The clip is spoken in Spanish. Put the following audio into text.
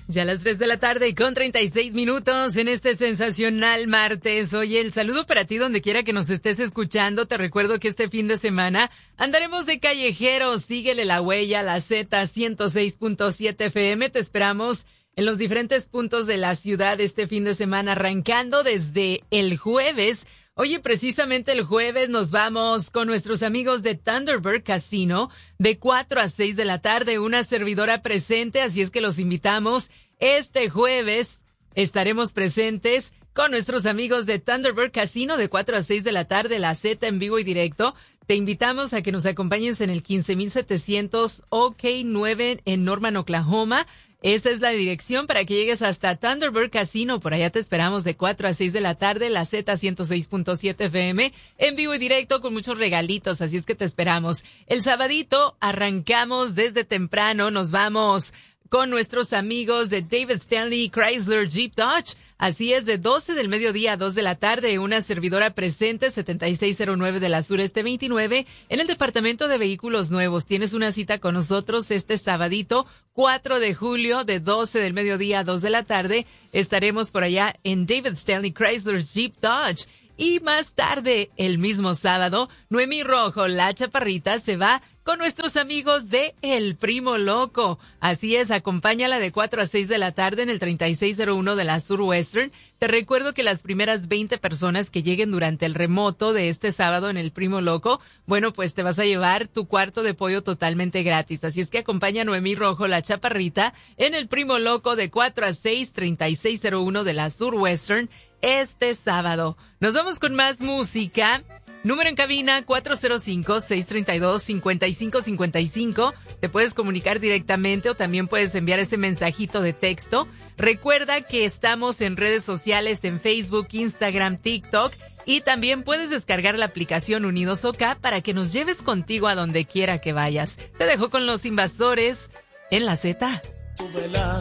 Ya a las 3 de la tarde con 36 minutos en este sensacional martes. Oye, el saludo para ti donde quiera que nos estés escuchando. Te recuerdo que este fin de semana andaremos de callejeros. Síguele la huella, la Z 106.7 FM. Te esperamos en los diferentes puntos de la ciudad este fin de semana, arrancando desde el jueves. Oye, precisamente el jueves nos vamos con nuestros amigos de Thunderbird Casino de 4 a 6 de la tarde, una servidora presente, así es que los invitamos. Este jueves estaremos presentes con nuestros amigos de Thunderbird Casino de 4 a 6 de la tarde, la Z en vivo y directo. Te invitamos a que nos acompañes en el 15700 OK 9 en Norman, Oklahoma. Esa es la dirección para que llegues hasta Thunderbird Casino. Por allá te esperamos de 4 a 6 de la tarde, la Z 106.7 FM, en vivo y directo con muchos regalitos, así es que te esperamos. El sabadito arrancamos desde temprano, nos vamos con nuestros amigos de David Stanley Chrysler Jeep Dodge. Así es, de 12 del mediodía a 2 de la tarde, una servidora presente, 7609 de la Sureste 29, en el Departamento de Vehículos Nuevos. Tienes una cita con nosotros este sabadito, 4 de julio, de 12 del mediodía a 2 de la tarde. Estaremos por allá en David Stanley Chrysler Jeep Dodge. Y más tarde, el mismo sábado, Noemí Rojo, la chaparrita, se va con nuestros amigos de El Primo Loco. Así es, acompáñala de 4 a 6 de la tarde en el 3601 de la Surwestern. Te recuerdo que las primeras 20 personas que lleguen durante el remoto de este sábado en El Primo Loco, bueno, pues te vas a llevar tu cuarto de pollo totalmente gratis. Así es que acompaña a Noemí Rojo, la chaparrita, en El Primo Loco de 4 a 6, 3601 de la Surwestern este sábado. Nos vamos con más música. Número en cabina 405-632-5555. Te puedes comunicar directamente o también puedes enviar ese mensajito de texto. Recuerda que estamos en redes sociales, en Facebook, Instagram, TikTok, y también puedes descargar la aplicación Unidos OK para que nos lleves contigo a donde quiera que vayas. Te dejo con Los Invasores en la Z.